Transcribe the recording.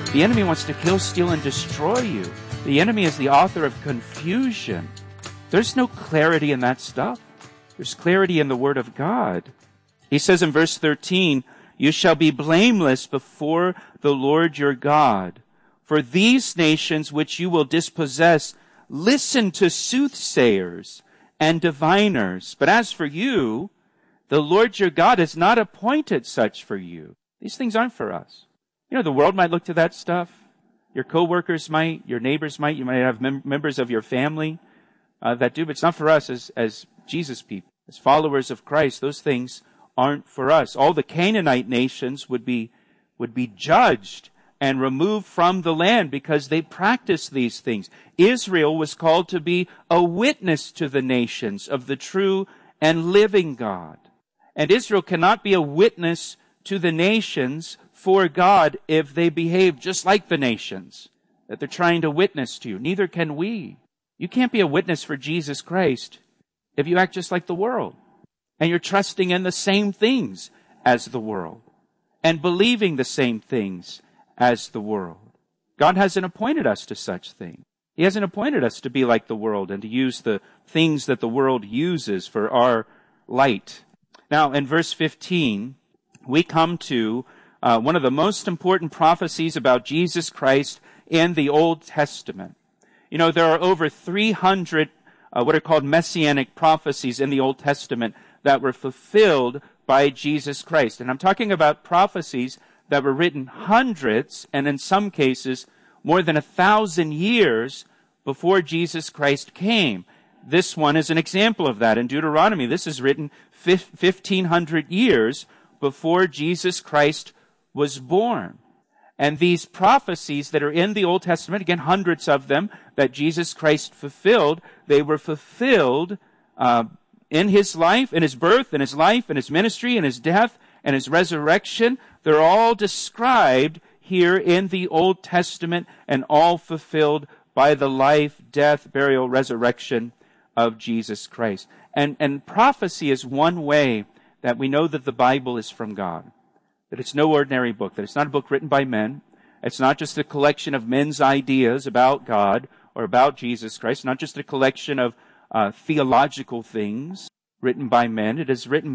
The enemy wants to kill, steal, and destroy you. The enemy is the author of confusion. There's no clarity in that stuff. There's clarity in the Word of God. He says in verse 13, "You shall be blameless before the Lord your God. For these nations which you will dispossess, listen to soothsayers and diviners. But as for you, the Lord your God has not appointed such for you." These things aren't for us. You know, the world might look to that stuff. Your coworkers might, your neighbors might, you might have members of your family that do, but it's not for us as Jesus people, as followers of Christ. Those things aren't for us. All the Canaanite nations would be judged and removed from the land because they practiced these things. Israel was called to be a witness to the nations of the true and living God. And Israel cannot be a witness to the nations for God if they behave just like the nations that they're trying to witness to. Neither can we. You can't be a witness for Jesus Christ if you act just like the world and you're trusting in the same things as the world and believing the same things as the world. God hasn't appointed us to such things. He hasn't appointed us to be like the world and to use the things that the world uses for our light. Now, in verse 15, we come to one of the most important prophecies about Jesus Christ in the Old Testament. You know, there are over 300 what are called messianic prophecies in the Old Testament that were fulfilled by Jesus Christ. And I'm talking about prophecies that were written hundreds, and in some cases, more than 1,000 years before Jesus Christ came. This one is an example of that. In Deuteronomy, this is written 1,500 years before Jesus Christ was born. And these prophecies that are in the Old Testament, again, hundreds of them that Jesus Christ fulfilled, they were fulfilled in his life, in his birth, in his life, in his ministry, in his death, and his resurrection. They're all described here in the Old Testament and all fulfilled by the life, death, burial, resurrection of Jesus Christ. And prophecy is one way that we know that the Bible is from God. That it's no ordinary book, that it's not a book written by men. It's not just a collection of men's ideas about God or about Jesus Christ, not just a collection of theological things written by men. It is written